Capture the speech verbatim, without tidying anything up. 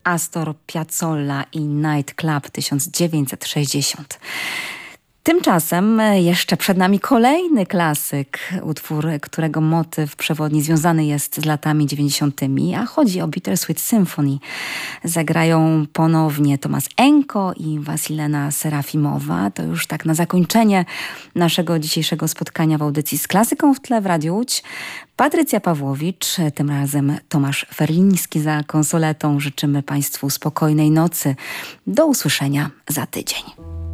Astor Piazzolla i Night Club tysiąc dziewięćset sześćdziesiąt. Tymczasem jeszcze przed nami kolejny klasyk, utwór, którego motyw przewodni związany jest z latami dziewięćdziesiątymi, a chodzi o Bittersweet Symphony. Zagrają ponownie Tomasz Enko i Wasilena Serafimowa. To już tak na zakończenie naszego dzisiejszego spotkania w audycji z klasyką w tle w Radiu Łódź. Patrycja Pawłowicz, tym razem Tomasz Ferliński za konsoletą. Życzymy Państwu spokojnej nocy. Do usłyszenia za tydzień.